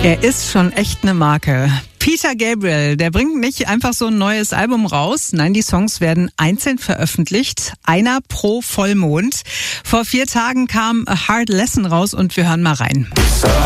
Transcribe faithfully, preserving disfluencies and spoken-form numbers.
Er ist schon echt eine Marke. Peter Gabriel, der bringt nicht einfach so ein neues Album raus. Nein, die Songs werden einzeln veröffentlicht. Einer pro Vollmond. Vor vier Tagen kam A Hard Lesson raus und wir hören mal rein.